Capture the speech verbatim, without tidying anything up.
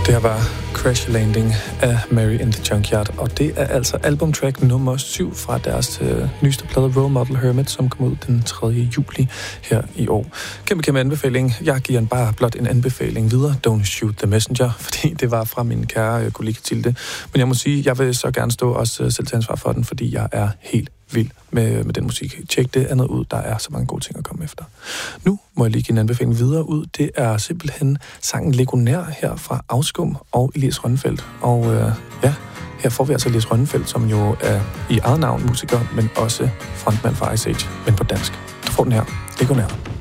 Det her var Crash Landing af Mary in the Junkyard, og det er altså albumtrack nummer syv fra deres øh, nyeste plade Role Model Hermit, som kom ud den tredje juli her i år. Kæmpe, kæmpe anbefaling. Jeg giver en bare blot en anbefaling videre. Don't shoot the messenger, fordi det var fra min kære øh, kollega Tilde. Men jeg må sige, jeg vil så gerne stå også øh, selv til ansvar for den, fordi jeg er helt vild med, med den musik. Tjek det andet ud, der er så mange gode ting at komme efter. Nu må jeg lige give en anbefaling videre ud. Det er simpelthen sangen Legionær her fra Afskum og Elias Rønnefeldt. Og øh, ja, her får vi altså Elias Rønnefeldt, som jo er i eget navn musiker, men også frontmand for Ice Age, men på dansk. Du får den her, Legionær.